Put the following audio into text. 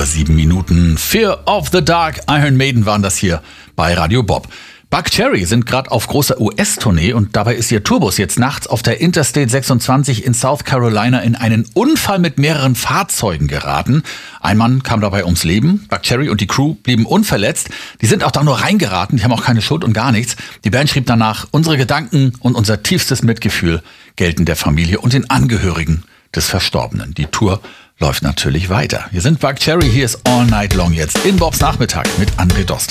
7 Fear of the Dark. Iron Maiden waren das hier bei Radio Bob. Buckcherry sind gerade auf großer US-Tournee und dabei ist ihr Tourbus jetzt nachts auf der Interstate 26 in South Carolina in einen Unfall mit mehreren Fahrzeugen geraten. Ein Mann kam dabei ums Leben. Buckcherry und die Crew blieben unverletzt. Die sind auch da nur reingeraten, die haben auch keine Schuld und gar nichts. Die Band schrieb danach: Unsere Gedanken und unser tiefstes Mitgefühl gelten der Familie und den Angehörigen des Verstorbenen. Die Tour läuft natürlich weiter. Hier sind Buckcherry, hier ist All Night Long jetzt in Bobs Nachmittag mit André Dost.